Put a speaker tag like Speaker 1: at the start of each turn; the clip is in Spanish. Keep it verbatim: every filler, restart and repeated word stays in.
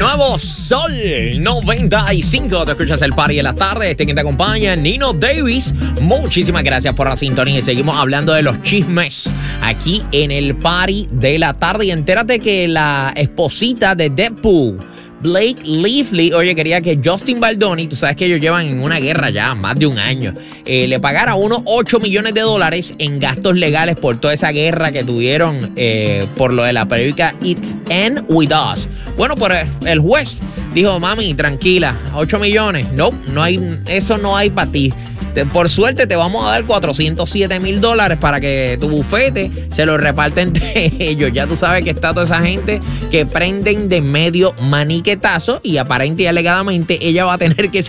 Speaker 1: Nuevo Sol noventa y cinco. Te escuchas el party de la tarde. Este quien te acompaña, Nino Davis. Muchísimas gracias por la sintonía. Y seguimos hablando de los chismes aquí en el party de la tarde. Y entérate que la esposita de Deadpool, Blake Lively, oye, quería que Justin Baldoni, tú sabes que ellos llevan en una guerra ya más de un año, eh, le pagara unos ocho millones de dólares en gastos legales por toda esa guerra que tuvieron eh, por lo de la película It Ends With Us. Bueno, pues el juez dijo, mami, tranquila, ocho millones, no, no hay, eso no hay para ti. Por suerte te vamos a dar cuatrocientos siete mil dólares para que tu bufete se lo reparte entre ellos. Ya tú sabes que está toda esa gente que prenden de medio maniquetazo y aparente y alegadamente ella va a tener que